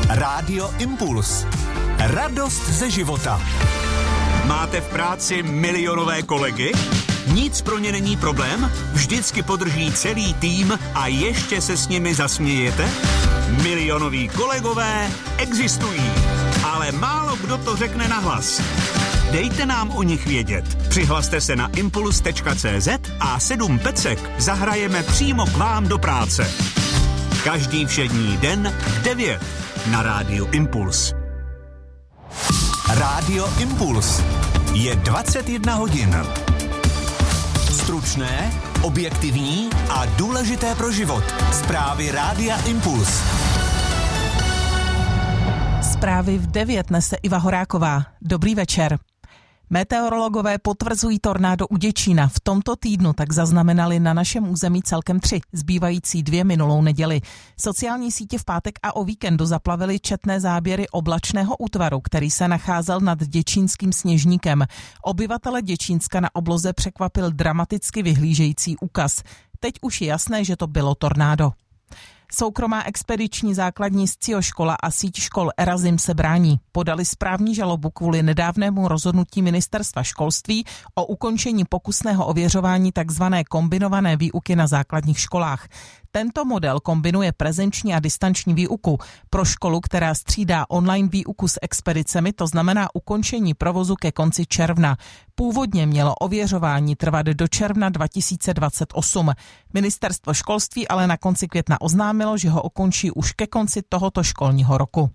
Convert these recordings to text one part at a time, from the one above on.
Rádio Impuls. Radost ze života. Máte v práci milionové kolegy? Nic pro ně není problém? Vždycky podrží celý tým a ještě se s nimi zasmějete? Milionoví kolegové existují, ale málo kdo to řekne nahlas. Dejte nám o nich vědět. Přihlaste se na impuls.cz a 7 pecek zahrajeme přímo k vám do práce. Každý všední den v 9 na Rádiu Impuls. Rádio Impuls. Je 21 hodin. Stručné, objektivní a důležité pro život. Zprávy Rádia Impuls. Zprávy v 9 nese Iva Horáková. Dobrý večer. Meteorologové potvrzují tornádo u Děčína. V tomto týdnu tak zaznamenali na našem území celkem 3, zbývající 2 minulou neděli. Sociální sítě v pátek a o víkendu zaplavily četné záběry oblačného útvaru, který se nacházel nad děčínským Sněžníkem. Obyvatele Děčínska na obloze překvapil dramaticky vyhlížející úkaz. Teď už je jasné, že to bylo tornádo. Soukromá expediční základní SCIO škola a síť škol Erazim se brání. Podali správní žalobu kvůli nedávnému rozhodnutí ministerstva školství o ukončení pokusného ověřování tzv. Kombinované výuky na základních školách. Tento model kombinuje prezenční a distanční výuku. Pro školu, která střídá online výuku s expedicemi, to znamená ukončení provozu ke konci června. Původně mělo ověřování trvat do června 2028. Ministerstvo školství ale na konci května oznámilo, že ho ukončí už ke konci tohoto školního roku.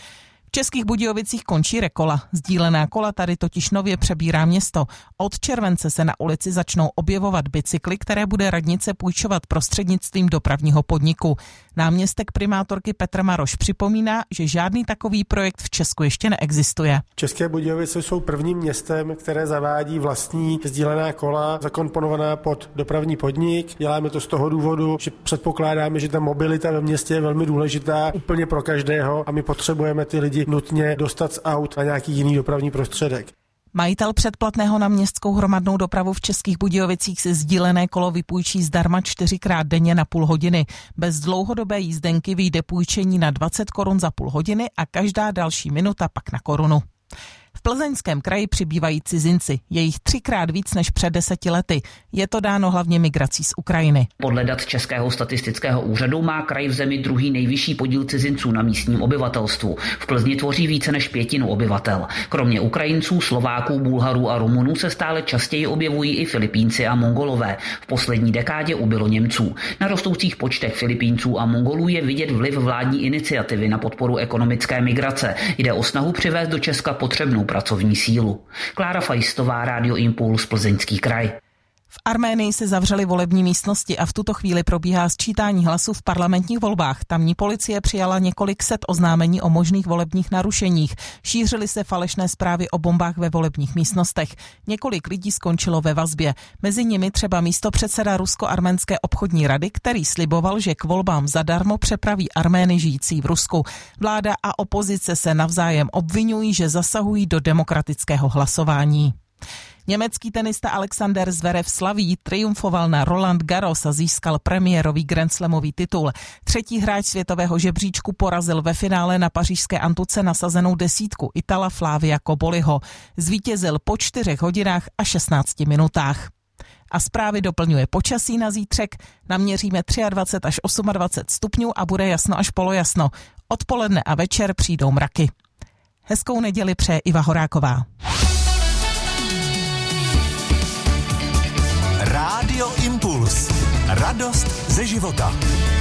V Českých Budějovicích končí rekola. Sdílená kola tady totiž nově přebírá město. Od července se na ulici začnou objevovat bicykly, které bude radnice půjčovat prostřednictvím dopravního podniku. Náměstek primátorky Petr Maroš připomíná, že žádný takový projekt v Česku ještě neexistuje. České Budějovice jsou prvním městem, které zavádí vlastní sdílená kola, zakomponovaná pod dopravní podnik. Děláme to z toho důvodu, že předpokládáme, že ta mobilita ve městě je velmi důležitá úplně pro každého a my potřebujeme ty lidi nutně dostat z aut na nějaký jiný dopravní prostředek. Majitel předplatného na městskou hromadnou dopravu v Českých Budějovicích si sdílené kolo vypůjčí zdarma 4krát denně na půl hodiny. Bez dlouhodobé jízdenky vyjde půjčení na 20 korun za půl hodiny a každá další minuta pak na korunu. V Plzeňském kraji přibývají cizinci. Je jich 3krát víc než před 10 lety. Je to dáno hlavně migrací z Ukrajiny. Podle dat Českého statistického úřadu má kraj v zemi druhý nejvyšší podíl cizinců na místním obyvatelstvu. V Plzni tvoří více než 1/5 obyvatel. Kromě Ukrajinců, Slováků, Bulharů a Rumunů se stále častěji objevují i Filipínci a Mongolové. V poslední dekádě ubylo Němců. Na rostoucích počtech Filipínců a Mongolů je vidět vliv vládní iniciativy na podporu ekonomické migrace. Jde o snahu přivést do Česka potřebnou pracovní sílu. Klára Fajstová, Rádio Impuls, Plzeňský kraj. V Arménii se zavřely volební místnosti a v tuto chvíli probíhá sčítání hlasů v parlamentních volbách. Tamní policie přijala několik set oznámení o možných volebních narušeních. Šířily se falešné zprávy o bombách ve volebních místnostech. Několik lidí skončilo ve vazbě. Mezi nimi třeba místopředseda Rusko-arménské obchodní rady, který sliboval, že k volbám zadarmo přepraví Armény žijící v Rusku. Vláda a opozice se navzájem obvinují, že zasahují do demokratického hlasování. Německý tenista Alexander Zverev slaví, triumfoval na Roland Garros a získal premiérový grandslamový titul. Třetí hráč světového žebříčku porazil ve finále na pařížské Antuce nasazenou desítku Itala Flavia Cobolliho. Zvítězil po 4 hodinách a 16 minutách. A zprávy doplňuje počasí na zítřek. Naměříme 23 až 28 stupňů a bude jasno až polojasno. Odpoledne a večer přijdou mraky. Hezkou neděli přeje Iva Horáková. Rádio Impuls. Radost ze života.